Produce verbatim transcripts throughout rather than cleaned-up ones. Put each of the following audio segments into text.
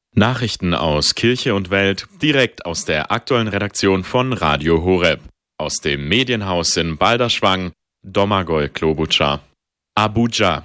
Nachrichten aus Kirche und Welt, direkt aus der aktuellen Redaktion von Radio Horeb. Aus dem Medienhaus in Balderschwang, Domagoj Klobuchar. Abuja.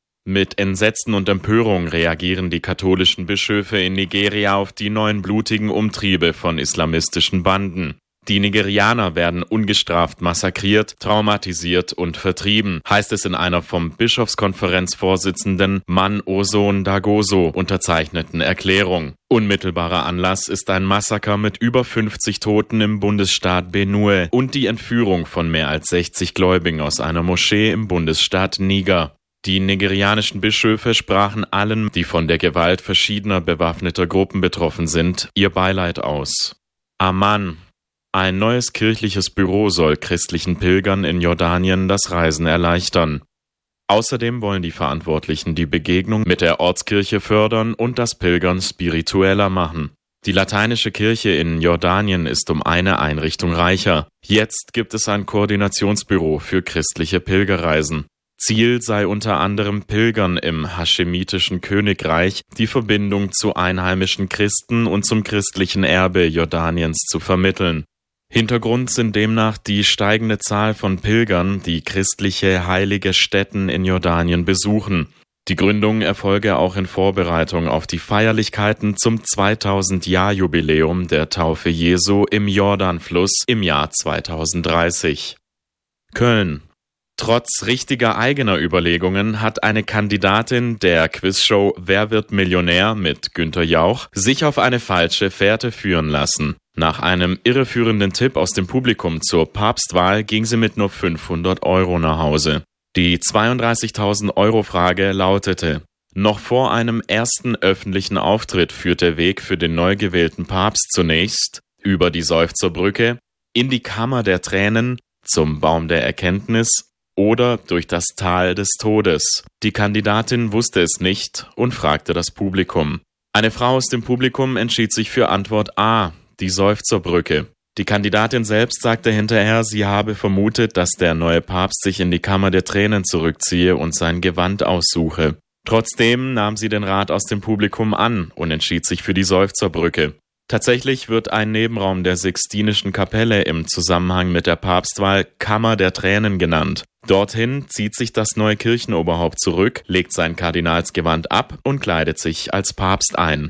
Mit Entsetzen und Empörung reagieren die katholischen Bischöfe in Nigeria auf die neuen blutigen Umtriebe von islamistischen Banden. Die Nigerianer werden ungestraft massakriert, traumatisiert und vertrieben, heißt es in einer vom Bischofskonferenzvorsitzenden Man-Oson Dagoso unterzeichneten Erklärung. Unmittelbarer Anlass ist ein Massaker mit über fünfzig Toten im Bundesstaat Benue und die Entführung von mehr als sechzig Gläubigen aus einer Moschee im Bundesstaat Niger. Die nigerianischen Bischöfe sprachen allen, die von der Gewalt verschiedener bewaffneter Gruppen betroffen sind, ihr Beileid aus. Amman. Ein neues kirchliches Büro soll christlichen Pilgern in Jordanien das Reisen erleichtern. Außerdem wollen die Verantwortlichen die Begegnung mit der Ortskirche fördern und das Pilgern spiritueller machen. Die lateinische Kirche in Jordanien ist um eine Einrichtung reicher. Jetzt gibt es ein Koordinationsbüro für christliche Pilgerreisen. Ziel sei unter anderem Pilgern im haschemitischen Königreich die Verbindung zu einheimischen Christen und zum christlichen Erbe Jordaniens zu vermitteln. Hintergrund sind demnach die steigende Zahl von Pilgern, die christliche heilige Stätten in Jordanien besuchen. Die Gründung erfolge auch in Vorbereitung auf die Feierlichkeiten zum zweitausend-Jahr-Jubiläum der Taufe Jesu im Jordanfluss im Jahr zweitausenddreißig. Köln. Trotz richtiger eigener Überlegungen hat eine Kandidatin der Quizshow Wer wird Millionär mit Günther Jauch sich auf eine falsche Fährte führen lassen. Nach einem irreführenden Tipp aus dem Publikum zur Papstwahl ging sie mit nur fünfhundert Euro nach Hause. Die zweiunddreißigtausend Euro Frage lautete: Noch vor einem ersten öffentlichen Auftritt führt der Weg für den neu gewählten Papst zunächst über die Seufzerbrücke, in die Kammer der Tränen, zum Baum der Erkenntnis oder durch das Tal des Todes. Die Kandidatin wusste es nicht und fragte das Publikum. Eine Frau aus dem Publikum entschied sich für Antwort A, die Seufzerbrücke. Die Kandidatin selbst sagte hinterher, sie habe vermutet, dass der neue Papst sich in die Kammer der Tränen zurückziehe und sein Gewand aussuche. Trotzdem nahm sie den Rat aus dem Publikum an und entschied sich für die Seufzerbrücke. Tatsächlich wird ein Nebenraum der Sixtinischen Kapelle im Zusammenhang mit der Papstwahl Kammer der Tränen genannt. Dorthin zieht sich das neue Kirchenoberhaupt zurück, legt sein Kardinalsgewand ab und kleidet sich als Papst ein.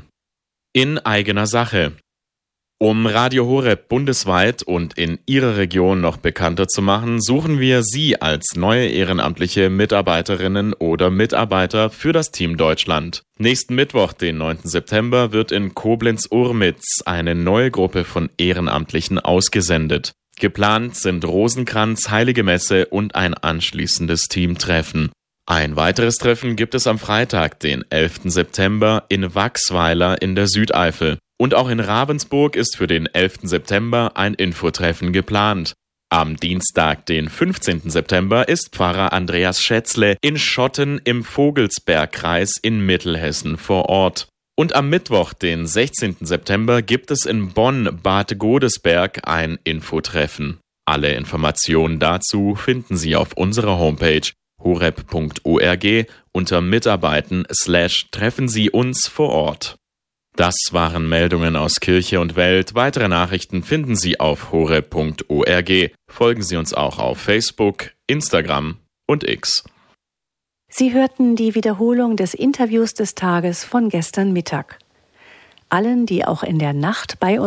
In eigener Sache. Um Radio Horeb bundesweit und in Ihrer Region noch bekannter zu machen, suchen wir Sie als neue ehrenamtliche Mitarbeiterinnen oder Mitarbeiter für das Team Deutschland. Nächsten Mittwoch, den neunten September, wird in Koblenz-Urmitz eine neue Gruppe von Ehrenamtlichen ausgesendet. Geplant sind Rosenkranz, Heilige Messe und ein anschließendes Teamtreffen. Ein weiteres Treffen gibt es am Freitag, den elften September, in Wachsweiler in der Südeifel. Und auch in Ravensburg ist für den elften September ein Infotreffen geplant. Am Dienstag, den fünfzehnten September, ist Pfarrer Andreas Schätzle in Schotten im Vogelsbergkreis in Mittelhessen vor Ort. Und am Mittwoch, den sechzehnten September, gibt es in Bonn-Bad Godesberg ein Infotreffen. Alle Informationen dazu finden Sie auf unserer Homepage horeb punkt org unter Mitarbeiten slash treffen Sie uns vor Ort. Das waren Meldungen aus Kirche und Welt. Weitere Nachrichten finden Sie auf horeb punkt org. Folgen Sie uns auch auf Facebook, Instagram und X. Sie hörten die Wiederholung des Interviews des Tages von gestern Mittag. Allen, die auch in der Nacht bei uns